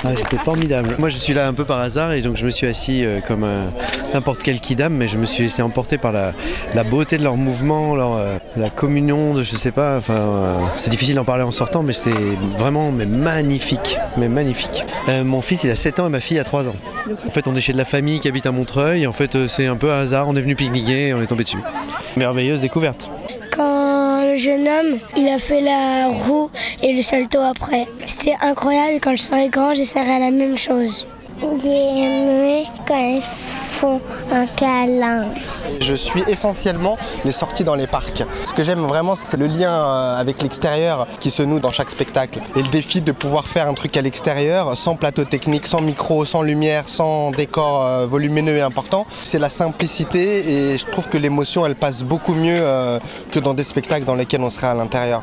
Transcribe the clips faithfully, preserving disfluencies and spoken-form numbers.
Ah, c'était formidable. Moi, je suis là un peu par hasard et donc je me suis assis euh, comme euh, n'importe quel kidam, mais je me suis laissé emporter par la, la beauté de leurs mouvements, leur, euh, la communion de je sais pas. Enfin, euh, c'est difficile d'en parler en sortant, mais c'était vraiment mais magnifique, mais magnifique. Euh, mon fils, il a sept ans et ma fille a trois ans. En fait, on est chez de la famille qui habite à Montreuil. En fait, euh, c'est un peu un hasard. On est venu pique-niquer et on est tombé dessus. Merveilleuse découverte. Quand le jeune homme, il a fait la roue et le salto après. C'était incroyable. Quand je serai grand, j'essaierai la même chose. J'ai aimé quand ils font un câlin. Je suis essentiellement les sorties dans les parcs. Ce que j'aime vraiment, c'est le lien avec l'extérieur qui se noue dans chaque spectacle. Et le défi de pouvoir faire un truc à l'extérieur, sans plateau technique, sans micro, sans lumière, sans décor volumineux et important. C'est la simplicité et je trouve que l'émotion, elle passe beaucoup mieux que dans des spectacles dans lesquels on serait à l'intérieur.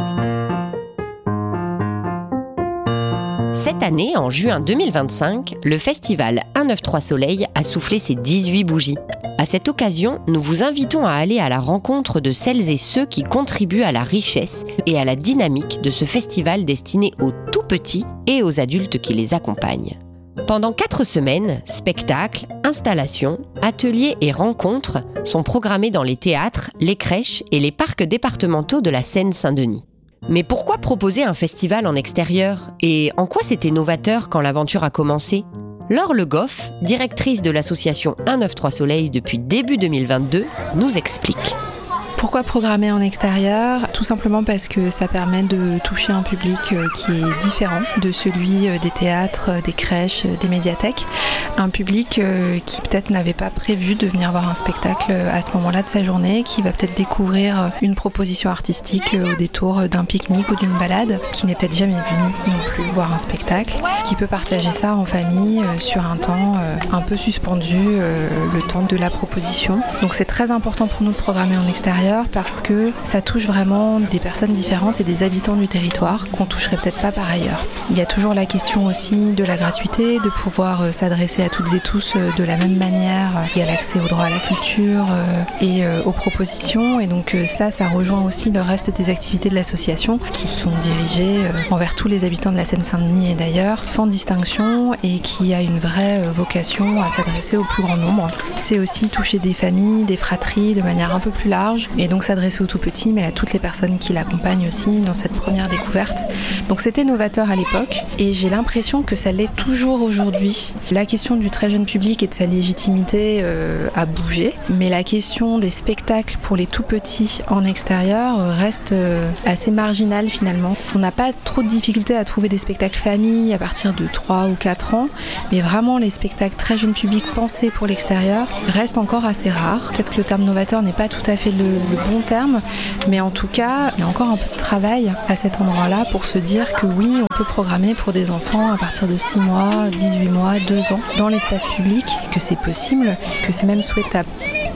Cette année, en juin deux mille vingt-cinq, le festival un neuf trois Soleil a soufflé ses dix-huit bougies. À cette occasion, nous vous invitons à aller à la rencontre de celles et ceux qui contribuent à la richesse et à la dynamique de ce festival destiné aux tout-petits et aux adultes qui les accompagnent. Pendant quatre semaines, spectacles, installations, ateliers et rencontres sont programmés dans les théâtres, les crèches et les parcs départementaux de la Seine-Saint-Denis. Mais pourquoi proposer un festival en extérieur ? Et en quoi c'était novateur quand l'aventure a commencé ? Laure Le Goff, directrice de l'association un neuf trois Soleil depuis début deux mille vingt-deux, nous explique. Pourquoi programmer en extérieur ? Tout simplement parce que ça permet de toucher un public qui est différent de celui des théâtres, des crèches, des médiathèques. Un public qui peut-être n'avait pas prévu de venir voir un spectacle à ce moment-là de sa journée, qui va peut-être découvrir une proposition artistique au détour d'un pique-nique ou d'une balade, qui n'est peut-être jamais venu non plus voir un spectacle, qui peut partager ça en famille sur un temps un peu suspendu, le temps de la proposition. Donc c'est très important pour nous de programmer en extérieur, parce que ça touche vraiment des personnes différentes et des habitants du territoire qu'on toucherait peut-être pas par ailleurs. Il y a toujours la question aussi de la gratuité, de pouvoir s'adresser à toutes et tous de la même manière. Il y a l'accès au droit à la culture et aux propositions, et donc ça, ça rejoint aussi le reste des activités de l'association qui sont dirigées envers tous les habitants de la Seine-Saint-Denis et d'ailleurs, sans distinction, et qui a une vraie vocation à s'adresser au plus grand nombre. C'est aussi toucher des familles, des fratries de manière un peu plus large, et donc s'adresser aux tout petits, mais à toutes les personnes qui l'accompagnent aussi dans cette première découverte. Donc c'était novateur à l'époque, et j'ai l'impression que ça l'est toujours aujourd'hui. La question du très jeune public et de sa légitimité euh, a bougé, mais la question des spectacles pour les tout petits en extérieur euh, reste euh, assez marginale finalement. On n'a pas trop de difficultés à trouver des spectacles famille à partir de trois ou quatre ans, mais vraiment les spectacles très jeune public pensés pour l'extérieur restent encore assez rares. Peut-être que le terme novateur n'est pas tout à fait le le bon terme, mais en tout cas, il y a encore un peu de travail à cet endroit-là pour se dire que oui, on peut programmer pour des enfants à partir de six mois, dix-huit mois, deux ans dans l'espace public, que c'est possible, que c'est même souhaitable.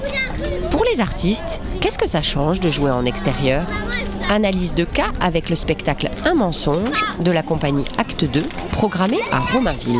Pour les artistes, qu'est-ce que ça change de jouer en extérieur ? Analyse de cas avec le spectacle Un mensonge de la compagnie Acte deux, programmé à Romainville.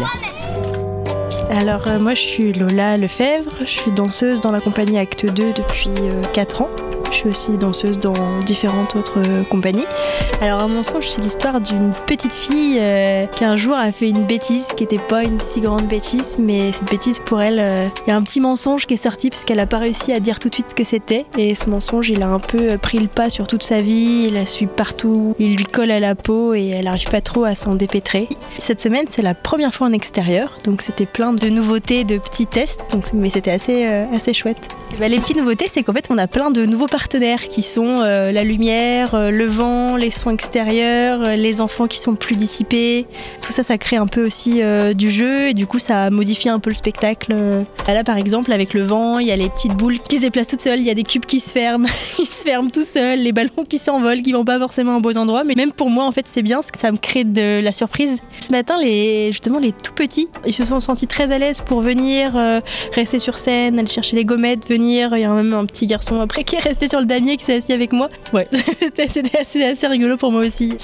Alors euh, moi je suis Lola Lefebvre, je suis danseuse dans la compagnie Acte deux depuis euh, quatre ans. Je suis aussi danseuse dans différentes autres euh, compagnies. Alors Un mensonge, c'est l'histoire d'une petite fille euh, qui un jour a fait une bêtise qui n'était pas une si grande bêtise, mais cette bêtise pour elle, il euh, y a un petit mensonge qui est sorti parce qu'elle n'a pas réussi à dire tout de suite ce que c'était. Et ce mensonge, il a un peu pris le pas sur toute sa vie, il la suit partout, il lui colle à la peau et elle n'arrive pas trop à s'en dépêtrer. Cette semaine, c'est la première fois en extérieur, donc c'était plein de nouveautés, de petits tests, donc, mais c'était assez, euh, assez chouette. Et bah, les petites nouveautés, c'est qu'en fait, on a plein de nouveaux partenaires qui sont euh, la lumière, euh, le vent, les sons extérieurs, euh, les enfants qui sont plus dissipés. Tout ça, ça crée un peu aussi euh, du jeu et du coup, ça modifie un peu le spectacle. Là, par exemple, avec le vent, il y a les petites boules qui se déplacent toutes seules, il y a des cubes qui se ferment, qui se ferment tout seuls, les ballons qui s'envolent, qui vont pas forcément au bon endroit. Mais même pour moi, en fait, c'est bien parce que ça me crée de la surprise. Ce matin, les, justement, les tout petits, ils se sont sentis très à l'aise pour venir euh, rester sur scène, aller chercher les gommettes, venir. Il y a même un petit garçon après qui est resté sur le damier, qui s'est assis avec moi. Ouais, c'était, c'était assez, assez rigolo pour moi aussi.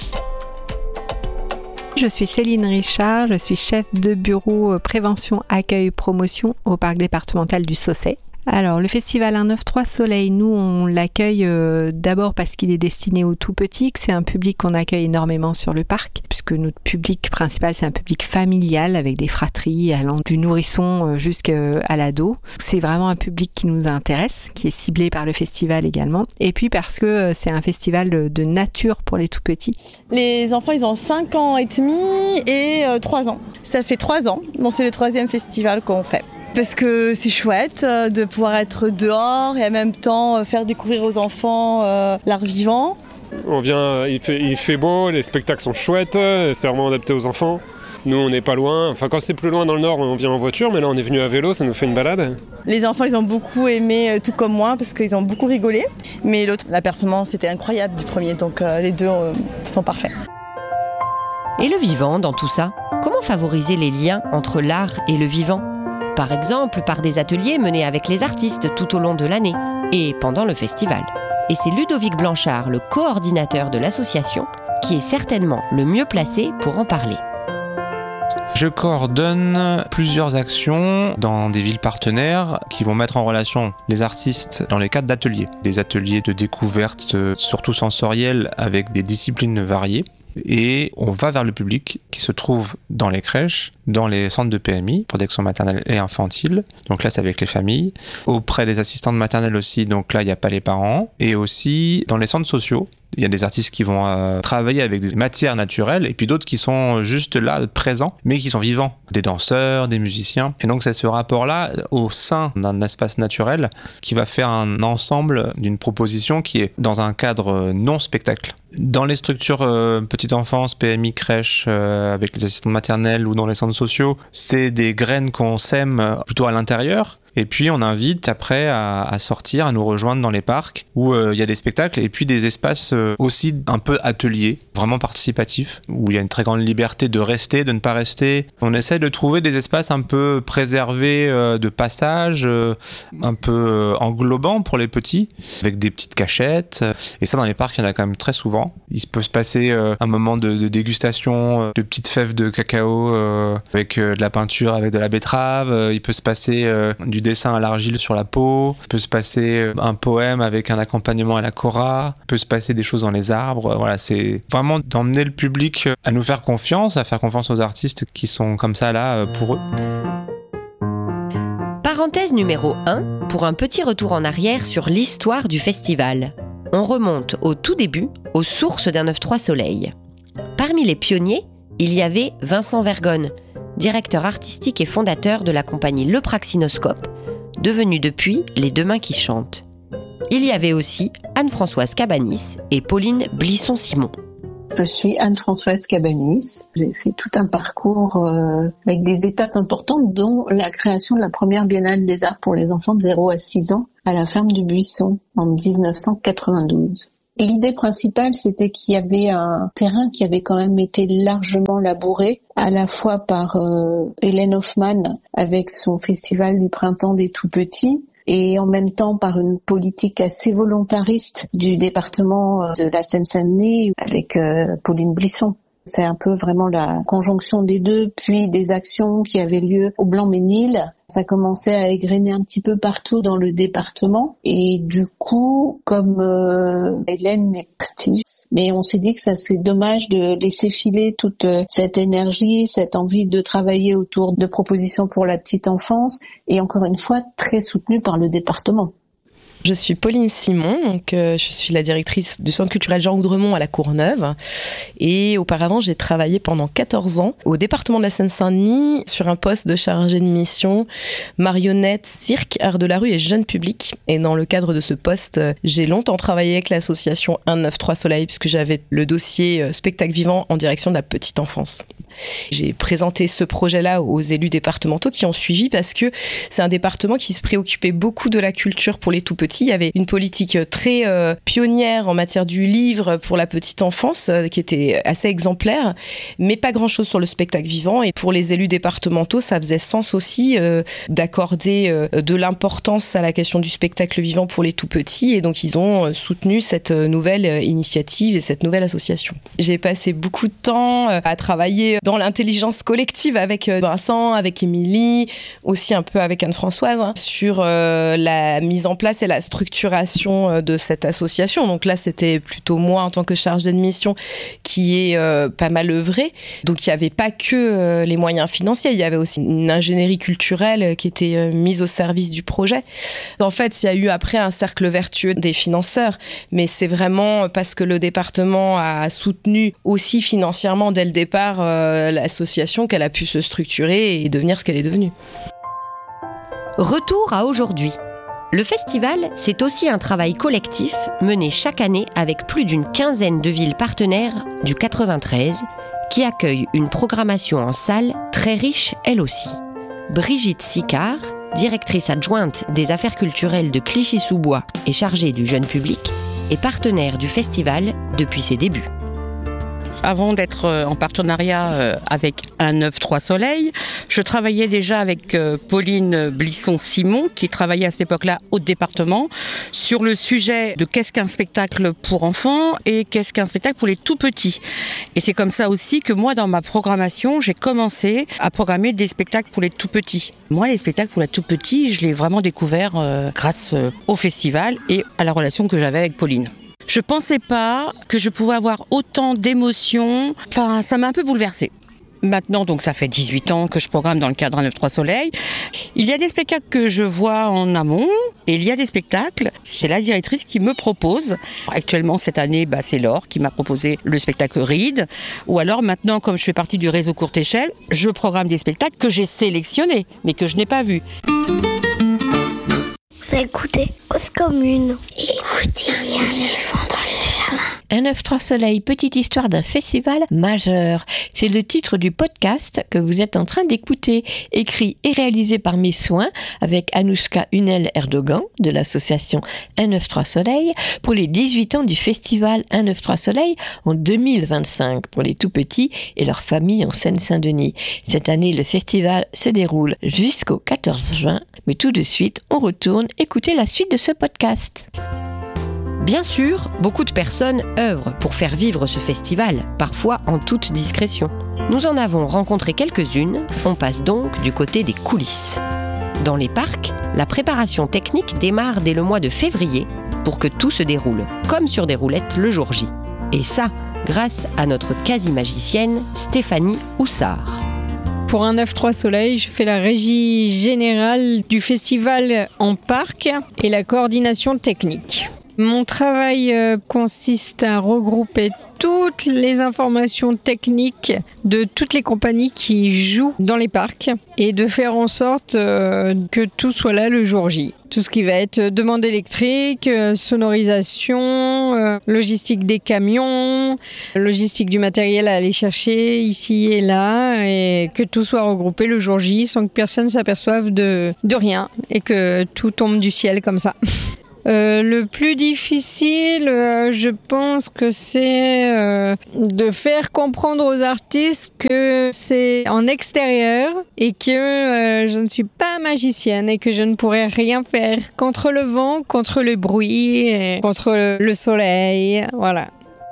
Je suis Céline Richard, je suis chef de bureau prévention, accueil, promotion au parc départemental du Sausset. Alors, le festival un neuf trois Soleil, nous, on l'accueille euh, d'abord parce qu'il est destiné aux tout petits, que c'est un public qu'on accueille énormément sur le parc, puisque notre public principal, c'est un public familial avec des fratries allant du nourrisson jusqu'à l'ado. C'est vraiment un public qui nous intéresse, qui est ciblé par le festival également. Et puis parce que c'est un festival de nature pour les tout petits. Les enfants, ils ont cinq ans et demi et euh, trois ans. Ça fait trois ans, bon, c'est le troisième festival qu'on fait. Parce que c'est chouette de pouvoir être dehors et en même temps faire découvrir aux enfants euh, l'art vivant. On vient, il fait, il fait beau, les spectacles sont chouettes, c'est vraiment adapté aux enfants. Nous, on n'est pas loin. Enfin, quand c'est plus loin dans le nord, on vient en voiture, mais là, on est venu à vélo, ça nous fait une balade. Les enfants, ils ont beaucoup aimé, tout comme moi, parce qu'ils ont beaucoup rigolé. Mais l'autre, la performance était incroyable du premier, donc euh, les deux euh, sont parfaits. Et le vivant dans tout ça ? Comment favoriser les liens entre l'art et le vivant ? Par exemple, par des ateliers menés avec les artistes tout au long de l'année et pendant le festival. Et c'est Ludovic Blanchard, le coordinateur de l'association, qui est certainement le mieux placé pour en parler. Je coordonne plusieurs actions dans des villes partenaires qui vont mettre en relation les artistes dans les cadres d'ateliers. Des ateliers de découverte, surtout sensorielle, avec des disciplines variées. Et on va vers le public qui se trouve dans les crèches, dans les centres de P M I, protection maternelle et infantile. Donc là, c'est avec les familles. Auprès des assistantes maternelles aussi, donc là, il n'y a pas les parents. Et aussi dans les centres sociaux. Il y a des artistes qui vont euh, travailler avec des matières naturelles et puis d'autres qui sont juste là, présents, mais qui sont vivants. Des danseurs, des musiciens. Et donc c'est ce rapport-là au sein d'un espace naturel qui va faire un ensemble d'une proposition qui est dans un cadre non spectacle. Dans les structures euh, petite enfance, P M I, crèche, euh, avec les assistantes maternelles ou dans les centres sociaux, c'est des graines qu'on sème plutôt à l'intérieur. Et puis on invite après à, à sortir, à nous rejoindre dans les parcs où il euh, y a des spectacles et puis des espaces euh, aussi un peu ateliers, vraiment participatifs, où il y a une très grande liberté de rester, de ne pas rester. On essaie de trouver des espaces un peu préservés euh, de passage, euh, un peu euh, englobants pour les petits, avec des petites cachettes. Et ça, dans les parcs, il y en a quand même très souvent. Il peut se passer euh, un moment de, de dégustation, euh, de petites fèves de cacao euh, avec euh, de la peinture, avec de la betterave. Euh, il peut se passer euh, du dessin à l'argile sur la peau, il peut se passer un poème avec un accompagnement à la kora, il peut se passer des choses dans les arbres. Voilà, c'est vraiment d'emmener le public à nous faire confiance, à faire confiance aux artistes qui sont comme ça là pour eux. Parenthèse numéro un, pour un petit retour en arrière sur l'histoire du festival. On remonte au tout début, aux sources d'un neuf trois Soleil. Parmi les pionniers, il y avait Vincent Vergonne, directeur artistique et fondateur de la compagnie Le Praxinoscope, devenue depuis Les Deux Mains qui chantent. Il y avait aussi Anne-Françoise Cabanis et Pauline Blisson-Simon. Je suis Anne-Françoise Cabanis. J'ai fait tout un parcours euh, avec des étapes importantes, dont la création de la première Biennale des Arts pour les enfants de zéro à six ans à la ferme du Buisson en dix-neuf cent quatre-vingt-douze. L'idée principale, c'était qu'il y avait un terrain qui avait quand même été largement labouré, à la fois par euh, Hélène Hoffmann avec son festival du printemps des tout-petits, et en même temps par une politique assez volontariste du département de la Seine-Saint-Denis avec euh, Pauline Blisson. C'est un peu vraiment la conjonction des deux, puis des actions qui avaient lieu au Blanc-Ménil. Ça commençait à égrener un petit peu partout dans le département. Et du coup, comme euh, Hélène est partie, mais on s'est dit que ça c'est dommage de laisser filer toute cette énergie, cette envie de travailler autour de propositions pour la petite enfance, et encore une fois, très soutenue par le département. Je suis Pauline Simon, donc euh, je suis la directrice du Centre culturel Jean Oudremont à La Courneuve. Et auparavant, j'ai travaillé pendant quatorze ans au département de la Seine-Saint-Denis sur un poste de chargé de mission marionnette, cirque, art de la rue et jeune public. Et dans le cadre de ce poste, j'ai longtemps travaillé avec l'association un neuf trois Soleil puisque j'avais le dossier spectacle vivant en direction de la petite enfance. J'ai présenté ce projet-là aux élus départementaux qui ont suivi parce que c'est un département qui se préoccupait beaucoup de la culture pour les tout-petits tout-petits. Il y avait une politique très euh, pionnière en matière du livre pour la petite enfance, euh, qui était assez exemplaire, mais pas grand-chose sur le spectacle vivant. Et pour les élus départementaux, ça faisait sens aussi euh, d'accorder euh, de l'importance à la question du spectacle vivant pour les tout-petits. Et donc, ils ont euh, soutenu cette nouvelle euh, initiative et cette nouvelle association. J'ai passé beaucoup de temps euh, à travailler dans l'intelligence collective avec euh, Vincent, avec Émilie, aussi un peu avec Anne-Françoise, hein, sur euh, la mise en place et la structuration euh, de cette association. Donc là, c'était plutôt moi en tant que chargée de mission qui est euh, pas mal œuvré. Donc il n'y avait pas que euh, les moyens financiers, il y avait aussi une ingénierie culturelle qui était euh, mise au service du projet. En fait, il y a eu après un cercle vertueux des financeurs, mais c'est vraiment parce que le département a soutenu aussi financièrement dès le départ euh, l'association qu'elle a pu se structurer et devenir ce qu'elle est devenue. Retour à aujourd'hui. Le festival, c'est aussi un travail collectif mené chaque année avec plus d'une quinzaine de villes partenaires du quatre-vingt-treize qui accueillent une programmation en salle très riche elle aussi. Brigitte Sicard, directrice adjointe des affaires culturelles de Clichy-sous-Bois et chargée du jeune public, est partenaire du festival depuis ses débuts. Avant d'être en partenariat avec un neuf trois Soleil, je travaillais déjà avec Pauline Blisson-Simon, qui travaillait à cette époque-là au département, sur le sujet de qu'est-ce qu'un spectacle pour enfants et qu'est-ce qu'un spectacle pour les tout-petits. Et c'est comme ça aussi que moi, dans ma programmation, j'ai commencé à programmer des spectacles pour les tout-petits. Moi, les spectacles pour les tout-petits, je l'ai vraiment découvert euh, grâce au festival et à la relation que j'avais avec Pauline. Je pensais pas que je pouvais avoir autant d'émotions. Enfin, ça m'a un peu bouleversée. Maintenant, donc, ça fait dix-huit ans que je programme dans le cadre un neuf trois Soleil. Il y a des spectacles que je vois en amont et il y a des spectacles, c'est la directrice qui me propose. Actuellement, cette année, bah, c'est Laure qui m'a proposé le spectacle Ride. Ou alors, maintenant, comme je fais partie du réseau Courte Échelle, je programme des spectacles que j'ai sélectionnés, mais que je n'ai pas vus. Vous écoutez Cause Commune. Écoutez, il y a un éléphant dans le jardin. un neuf trois Soleil, petite histoire d'un festival majeur. C'est le titre du podcast que vous êtes en train d'écouter, écrit et réalisé par mes soins avec Anoushka Unel Erdogan de l'association un neuf trois Soleil pour les dix-huit ans du festival un neuf trois Soleil en deux mille vingt-cinq pour les tout-petits et leurs familles en Seine-Saint-Denis. Cette année, le festival se déroule jusqu'au quatorze juin, mais tout de suite, on retourne écouter la suite de ce podcast. Bien sûr, beaucoup de personnes œuvrent pour faire vivre ce festival, parfois en toute discrétion. Nous en avons rencontré quelques-unes, on passe donc du côté des coulisses. Dans les parcs, la préparation technique démarre dès le mois de février pour que tout se déroule, comme sur des roulettes le jour J. Et ça, grâce à notre quasi-magicienne Stéphanie Houssard. Pour un neuf trois Soleil, je fais la régie générale du festival en parc et la coordination technique. Mon travail euh, consiste à regrouper toutes les informations techniques de toutes les compagnies qui jouent dans les parcs et de faire en sorte euh, que tout soit là le jour J. Tout ce qui va être demande électrique, euh, sonorisation, euh, logistique des camions, logistique du matériel à aller chercher ici et là, et que tout soit regroupé le jour J sans que personne s'aperçoive de, de rien et que tout tombe du ciel comme ça. Euh, le plus difficile, euh, je pense que c'est euh, de faire comprendre aux artistes que c'est en extérieur et que euh, je ne suis pas magicienne et que je ne pourrais rien faire contre le vent, contre le bruit, et contre le, le soleil, voilà.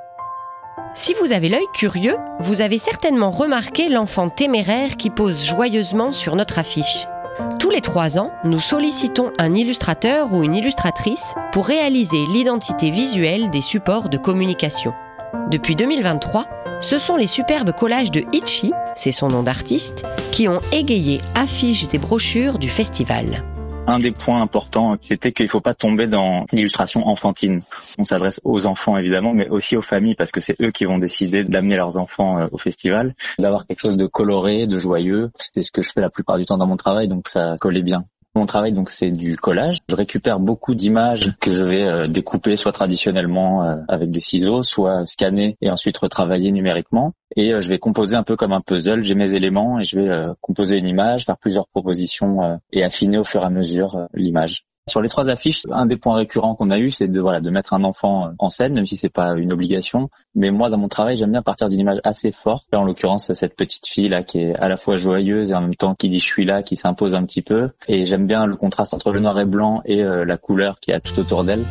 Si vous avez l'œil curieux, vous avez certainement remarqué l'enfant téméraire qui pose joyeusement sur notre affiche. Tous les trois ans, nous sollicitons un illustrateur ou une illustratrice pour réaliser l'identité visuelle des supports de communication. Depuis deux mille vingt-trois, ce sont les superbes collages de Itchy, c'est son nom d'artiste, qui ont égayé affiches et brochures du festival. Un des points importants, c'était qu'il ne faut pas tomber dans l'illustration enfantine. On s'adresse aux enfants évidemment, mais aussi aux familles, parce que c'est eux qui vont décider d'amener leurs enfants au festival. D'avoir quelque chose de coloré, de joyeux, c'est ce que je fais la plupart du temps dans mon travail, donc ça collait bien. Mon travail, donc, c'est du collage. Je récupère beaucoup d'images que je vais euh, découper soit traditionnellement euh, avec des ciseaux, soit scanner et ensuite retravailler numériquement. Et euh, je vais composer un peu comme un puzzle. J'ai mes éléments et je vais euh, composer une image, faire plusieurs propositions euh, et affiner au fur et à mesure euh, l'image. Sur les trois affiches, un des points récurrents qu'on a eu, c'est de voilà de mettre un enfant en scène, même si c'est pas une obligation. Mais moi, dans mon travail, j'aime bien partir d'une image assez forte. Là, en l'occurrence, cette petite fille là qui est à la fois joyeuse et en même temps qui dit je suis là, qui s'impose un petit peu. Et j'aime bien le contraste entre le noir et blanc et euh, la couleur qui a tout autour d'elle.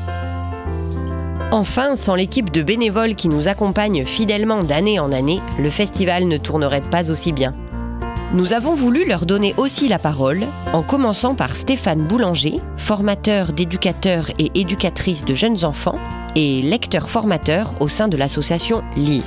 Enfin, sans l'équipe de bénévoles qui nous accompagnent fidèlement d'année en année, le festival ne tournerait pas aussi bien. Nous avons voulu leur donner aussi la parole, en commençant par Stéphane Boulanger, formateur d'éducateurs et éducatrices de jeunes enfants et lecteur-formateur au sein de l'association Lire.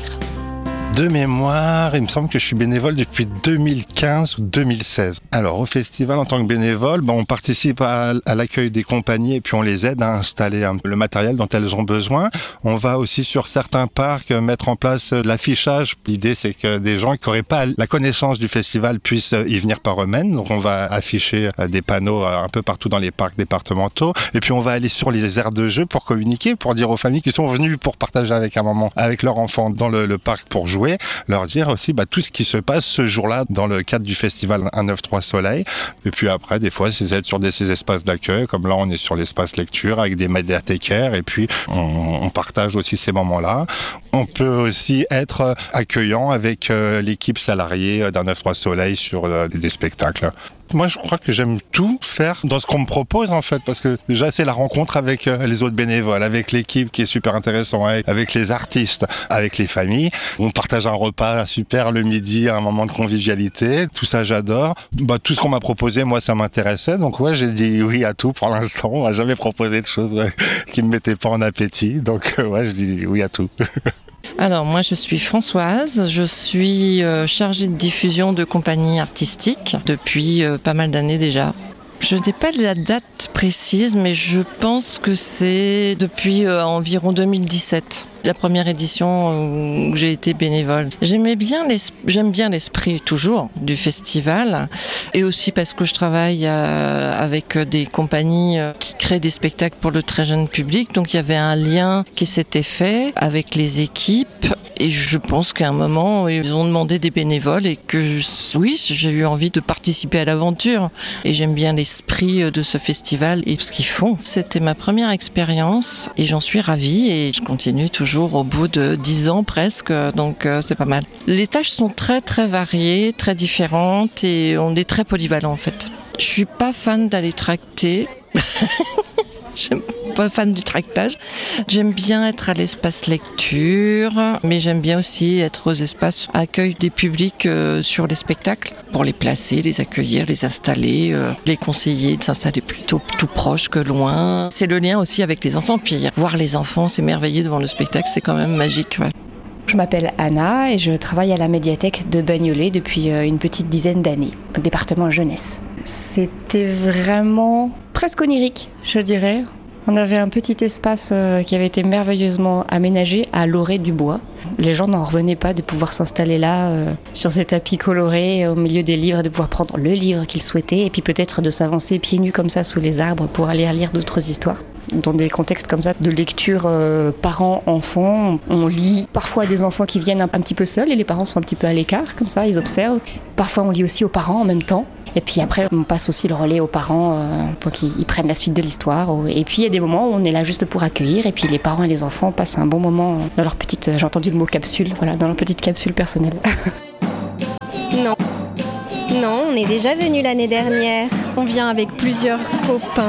De mémoire, il me semble que je suis bénévole depuis deux mille quinze ou deux mille seize. Alors, au festival, en tant que bénévole, ben, on participe à, à l'accueil des compagnies et puis on les aide à installer un, le matériel dont elles ont besoin. On va aussi sur certains parcs mettre en place de l'affichage. L'idée, c'est que des gens qui n'auraient pas la connaissance du festival puissent y venir par eux-mêmes. Donc, on va afficher des panneaux un peu partout dans les parcs départementaux. Et puis, on va aller sur les aires de jeu pour communiquer, pour dire aux familles qui sont venues pour partager avec un moment, avec leur enfant dans le, le parc pour jouer. Leur dire aussi bah, tout ce qui se passe ce jour-là dans le cadre du festival un neuf trois Soleil. Et puis après, des fois, c'est être sur des, ces espaces d'accueil, comme là, on est sur l'espace lecture avec des médiathécaires et puis on, on partage aussi ces moments-là. On peut aussi être accueillant avec euh, l'équipe salariée d'un neuf trois Soleil sur euh, des spectacles. Moi, je crois que j'aime tout faire dans ce qu'on me propose, en fait, parce que déjà, c'est la rencontre avec les autres bénévoles, avec l'équipe qui est super intéressant, avec les artistes, avec les familles. On partage un repas super le midi, un moment de convivialité. Tout ça, j'adore. Bah, tout ce qu'on m'a proposé, moi, ça m'intéressait. Donc, ouais, j'ai dit oui à tout pour l'instant. On m'a jamais proposé de choses ouais, qui me mettaient pas en appétit. Donc, euh, ouais, je dis oui à tout. Alors moi je suis Françoise, je suis euh, chargée de diffusion de compagnie artistique depuis euh, pas mal d'années déjà. Je n'ai pas la date précise mais je pense que c'est depuis euh, environ deux mille dix-sept. La première édition où j'ai été bénévole. J'aimais bien j'aime bien l'esprit toujours du festival et aussi parce que je travaille euh, avec des compagnies qui créent des spectacles pour le très jeune public. Donc il y avait un lien qui s'était fait avec les équipes et je pense qu'à un moment ils ont demandé des bénévoles et que oui, j'ai eu envie de participer à l'aventure et j'aime bien l'esprit de ce festival et ce qu'ils font. C'était ma première expérience et j'en suis ravie et je continue toujours au bout de dix ans presque, donc euh, c'est pas mal. Les tâches sont très très variées, très différentes et on est très polyvalent en fait. Je suis pas fan d'aller tracter. Je suis pas fan du tractage. J'aime bien être à l'espace lecture, mais j'aime bien aussi être aux espaces accueil des publics euh, sur les spectacles pour les placer, les accueillir, les installer, euh, les conseiller de s'installer plutôt tout proche que loin. C'est le lien aussi avec les enfants. Puis voir les enfants s'émerveiller devant le spectacle, c'est quand même magique. Ouais. Je m'appelle Anna et je travaille à la médiathèque de Bagnolet depuis une petite dizaine d'années, au département jeunesse. C'était vraiment presque onirique, je dirais. On avait un petit espace qui avait été merveilleusement aménagé à l'orée du bois. Les gens n'en revenaient pas de pouvoir s'installer là, euh, sur ces tapis colorés, au milieu des livres, de pouvoir prendre le livre qu'ils souhaitaient et puis peut-être de s'avancer pieds nus comme ça sous les arbres pour aller lire d'autres histoires. Dans des contextes comme ça de lecture euh, parents-enfants, on lit parfois des enfants qui viennent un, un petit peu seuls et les parents sont un petit peu à l'écart, comme ça, ils observent. Parfois on lit aussi aux parents en même temps. Et puis après, on passe aussi le relais aux parents euh, pour qu'ils prennent la suite de l'histoire. Et puis il y a des moments où on est là juste pour accueillir. Et puis les parents et les enfants passent un bon moment dans leur petite, j'ai entendu le mot capsule, voilà, dans leur petite capsule personnelle. Non. Non, on est déjà venu l'année dernière. On vient avec plusieurs copains.